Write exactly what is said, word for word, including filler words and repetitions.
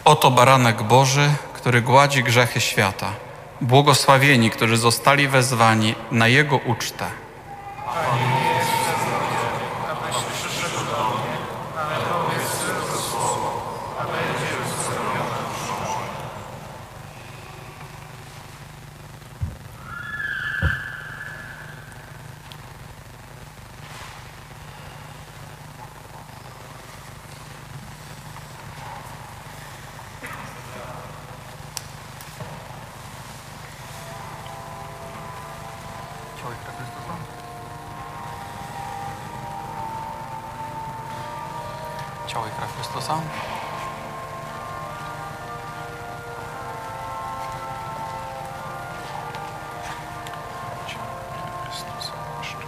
Oto baranek Boży, który gładzi grzechy świata. Błogosławieni, którzy zostali wezwani na Jego ucztę. Ciało i krew Chrystusa.